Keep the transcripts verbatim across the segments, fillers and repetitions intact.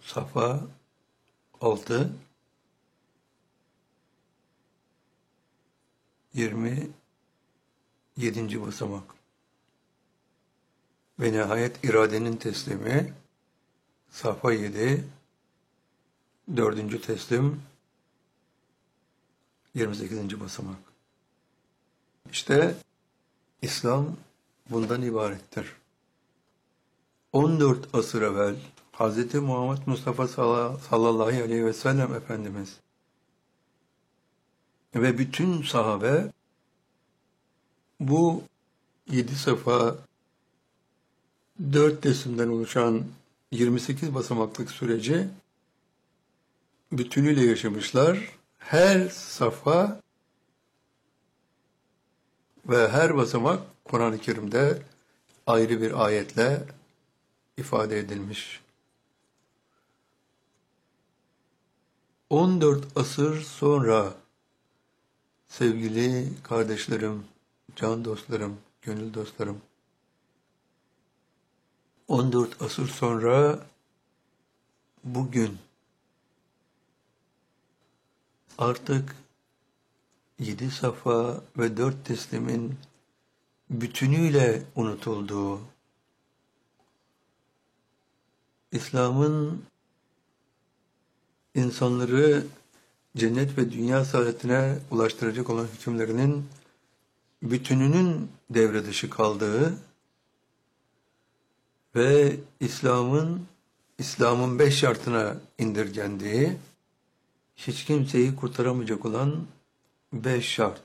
Safa altı yirmi yedinci basamak. Ve nihayet iradenin teslimi Safa yedi dördüncü teslim yirmi sekizinci basamak. İşte İslam bundan ibarettir. on dört asır evvel Hz. Muhammed Mustafa sallallahu aleyhi ve sellem Efendimiz ve bütün sahabe bu yedi safa dört teslimden oluşan yirmi sekiz basamaklık süreci bütünüyle yaşamışlar. Her safa ve her basamak Kur'an-ı Kerim'de ayrı bir ayetle ifade edilmiş. on dört asır sonra sevgili kardeşlerim, can dostlarım, gönül dostlarım, on dört asır sonra bugün artık yedi safa ve dört teslimin bütünüyle unutulduğu, İslam'ın insanları cennet ve dünya saadetine ulaştıracak olan hükümlerinin bütününün devre dışı kaldığı ve İslam'ın İslam'ın beş şartına indirgendiği, hiç kimseyi kurtaramayacak olan beş şart.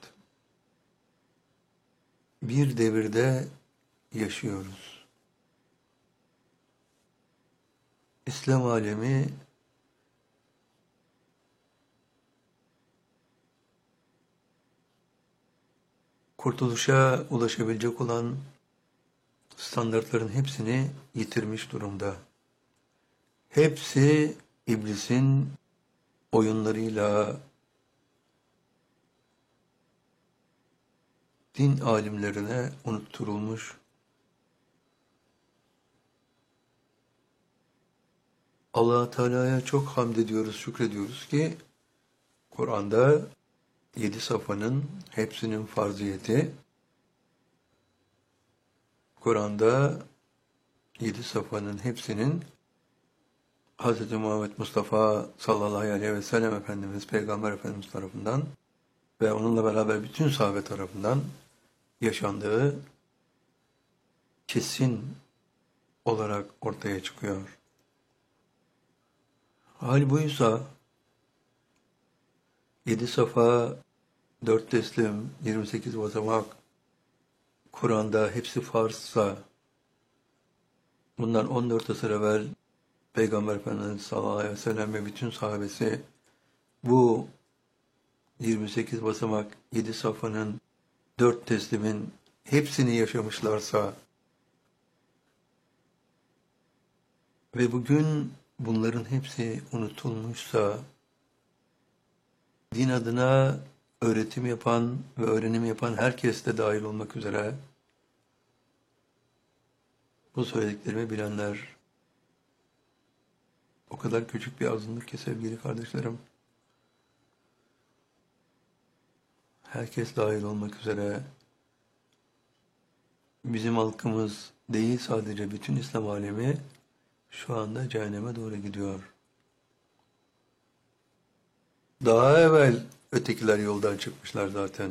Bir devirde yaşıyoruz. İslam alemi kurtuluşa ulaşabilecek olan standartların hepsini yitirmiş durumda. Hepsi iblisin oyunlarıyla, din alimlerine unutturulmuş. Allah Teala'ya çok hamd ediyoruz, şükrediyoruz ki Kur'an'da yedi safanın hepsinin farziyeti, Kur'an'da yedi safanın hepsinin Hz. Muhammed Mustafa sallallahu aleyhi ve sellem Efendimiz, Peygamber Efendimiz tarafından ve onunla beraber bütün sahabe tarafından yaşandığı kesin olarak ortaya çıkıyor. Hal buysa yedi safa, dört teslim, yirmi sekiz basamak, Kur'an'da hepsi farzsa, bundan on dört asır evvel Peygamber Efendimiz sallallahu aleyhi ve sellem ve bütün sahabesi bu yirmi sekiz basamak, yedi safanın, dört teslimin hepsini yaşamışlarsa ve bugün bunların hepsi unutulmuşsa, din adına öğretim yapan ve öğrenim yapan herkes de dahil olmak üzere bu söylediklerimi bilenler o kadar küçük bir azınlık ki sevgili kardeşlerim, herkes dahil olmak üzere bizim halkımız değil, sadece bütün İslam alemi şu anda cehenneme doğru gidiyor. Daha evvel ötekiler yoldan çıkmışlar zaten.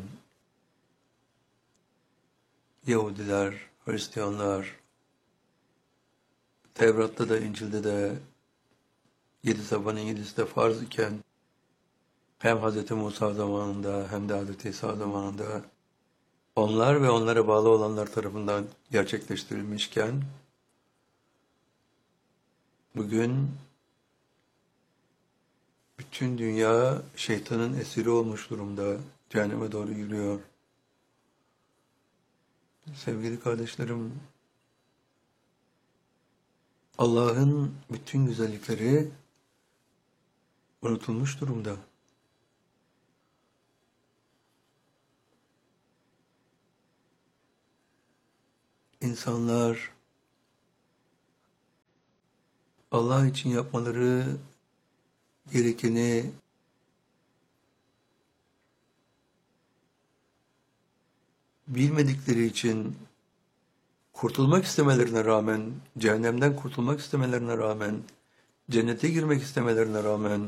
Yahudiler, Hristiyanlar, Tevrat'ta da İncil'de de yedi safanın yedisi de farz iken hem Hz. Musa zamanında hem de Hz. İsa zamanında onlar ve onlara bağlı olanlar tarafından gerçekleştirilmişken bugün bütün dünya şeytanın esiri olmuş durumda, cehenneme doğru yürüyor. Sevgili kardeşlerim, Allah'ın bütün güzellikleri unutulmuş durumda. İnsanlar Allah için yapmaları gerekeni bilmedikleri için kurtulmak istemelerine rağmen, cehennemden kurtulmak istemelerine rağmen, cennete girmek istemelerine rağmen,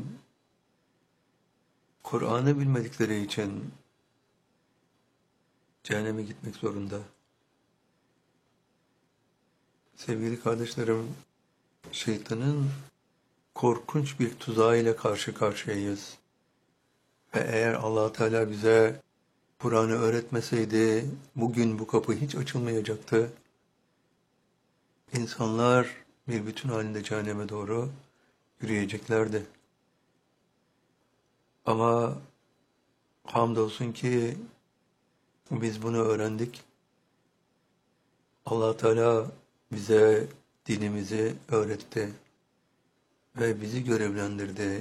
Kur'an'ı bilmedikleri için cehenneme gitmek zorunda. Sevgili kardeşlerim, şeytanın korkunç bir tuzağıyla karşı karşıyayız. Ve eğer Allah Teala bize Kur'an'ı öğretmeseydi, bugün bu kapı hiç açılmayacaktı. İnsanlar bir bütün halinde cehenneme doğru yürüyeceklerdi. Ama hamdolsun ki biz bunu öğrendik. Allah Teala bize dinimizi öğretti ve bizi görevlendirdi.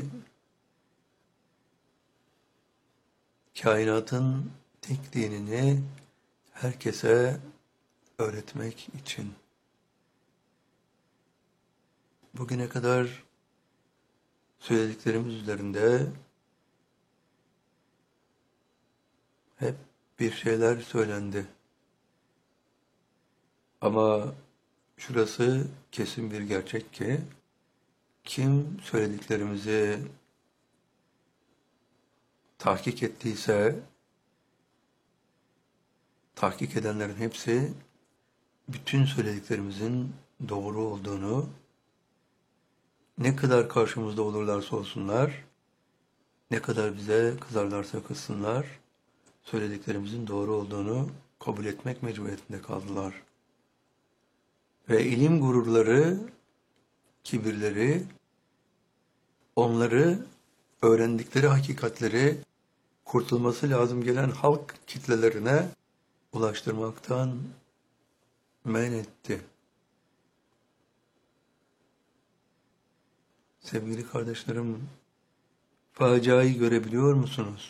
Kainatın tek dinini herkese öğretmek için. Bugüne kadar söylediklerimiz üzerinde hep bir şeyler söylendi. Ama şurası kesin bir gerçek ki, kim söylediklerimizi tahkik ettiyse, tahkik edenlerin hepsi bütün söylediklerimizin doğru olduğunu, ne kadar karşımızda olurlarsa olsunlar, ne kadar bize kızarlarsa kızsınlar, söylediklerimizin doğru olduğunu kabul etmek mecburiyetinde kaldılar. Ve ilim gururları, kibirleri, onları öğrendikleri hakikatleri kurtulması lazım gelen halk kitlelerine ulaştırmaktan men etti. Sevgili kardeşlerim, faciayı görebiliyor musunuz?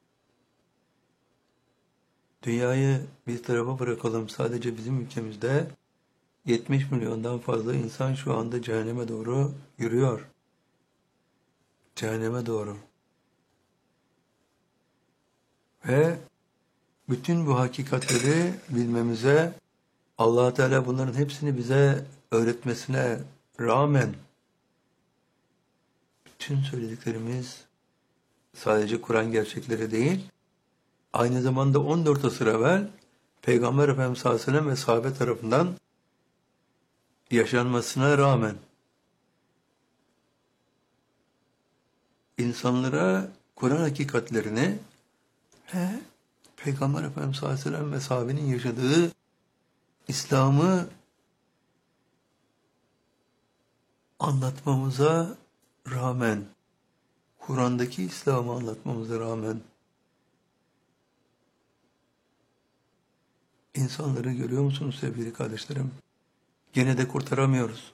Dünyayı bir tarafa bırakalım, sadece bizim ülkemizde yetmiş milyondan fazla insan şu anda cehenneme doğru yürüyor. Cehenneme doğru. Ve bütün bu hakikatleri bilmemize, Allah Teala bunların hepsini bize öğretmesine rağmen, bütün söylediklerimiz sadece Kur'an gerçekleri değil, aynı zamanda on dört asır evvel Peygamber Efendimiz sallallahu aleyhi ve sellem ve sahabe tarafından yaşanmasına rağmen insanlara Kur'an hakikatlerini ve Peygamber Efendimiz sallallahu aleyhi ve sellem ve sahabenin yaşadığı İslam'ı anlatmamıza rağmen, Kur'an'daki İslam'ı anlatmamıza rağmen insanları görüyor musunuz sevgili kardeşlerim? Gene de kurtaramıyoruz.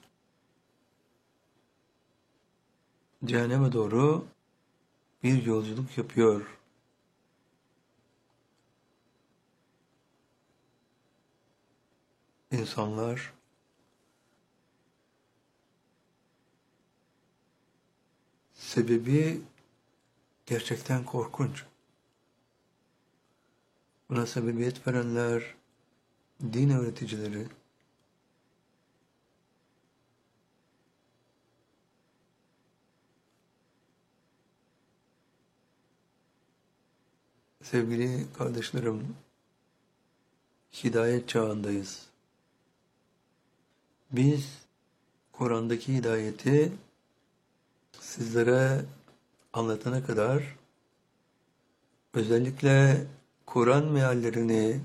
Cehenneme doğru bir yolculuk yapıyor. İnsanlar sebebi gerçekten korkunç. Buna sebebiyet verenler, din öğreticileri, sevgili kardeşlerim, hidayet çağındayız. Biz Kur'an'daki hidayeti sizlere anlatana kadar özellikle Kur'an meallerini,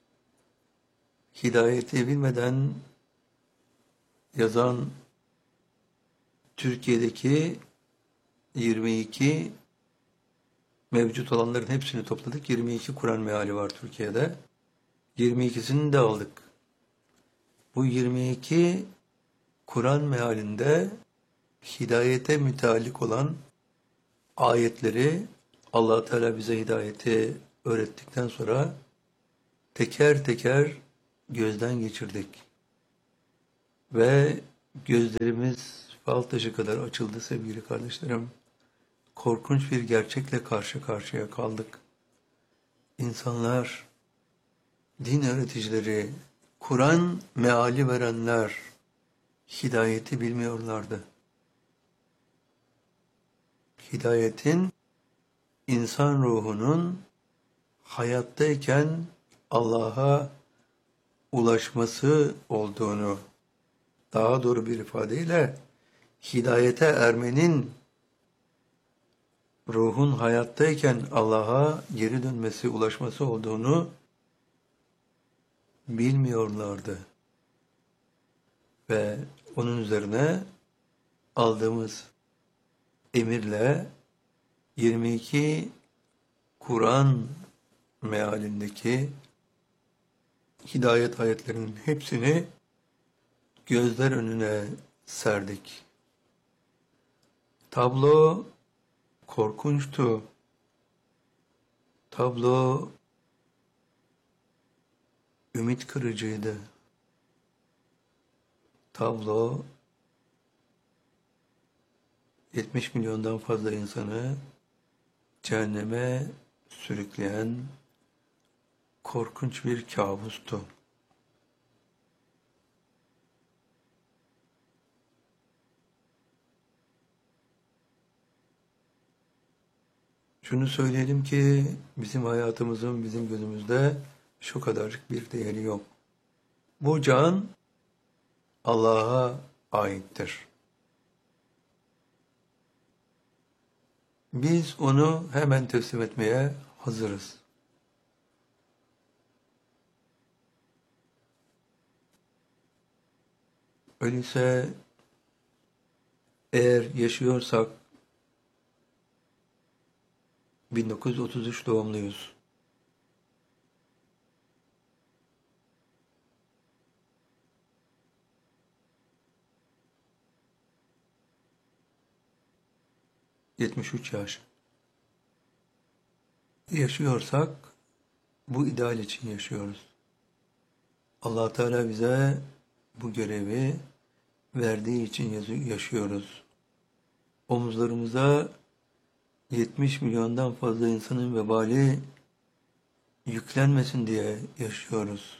hidayeti bilmeden yazan Türkiye'deki yirmi iki mevcut olanların hepsini topladık. yirmi iki Kur'an meali var Türkiye'de. yirmi ikisini de aldık. Bu yirmi iki Kur'an mealinde hidayete müteallik olan ayetleri Allah Teala bize hidayeti öğrettikten sonra teker teker gözden geçirdik. Ve gözlerimiz Fal taşı kadar açıldı sevgili kardeşlerim. Korkunç bir gerçekle karşı karşıya kaldık. İnsanlar, din öğreticileri, Kur'an meali verenler hidayeti bilmiyorlardı. Hidayetin insan ruhunun hayattayken Allah'a ulaşması olduğunu, daha doğru bir ifadeyle hidayete ermenin ruhun hayattayken Allah'a geri dönmesi, ulaşması olduğunu bilmiyorlardı. Ve onun üzerine aldığımız emirle yirmi iki Kur'an mealindeki hidayet ayetlerinin hepsini gözler önüne serdik. Tablo korkunçtu. Tablo ümit kırıcıydı. Tablo yetmiş milyondan fazla insanı cehenneme sürükleyen korkunç bir kabustu. Şunu söyleyelim ki bizim hayatımızın bizim gözümüzde şu kadarcık bir değeri yok. Bu can Allah'a aittir. Biz onu hemen teslim etmeye hazırız. Öyleyse eğer yaşıyorsak bin dokuz yüz otuz üç doğumluyuz. yetmiş üç yaş. Yaşıyorsak bu ideal için yaşıyoruz. Allah Teala bize bu görevi verdiği için yaşıyoruz. Omuzlarımıza yetmiş milyondan fazla insanın vebali yüklenmesin diye yaşıyoruz.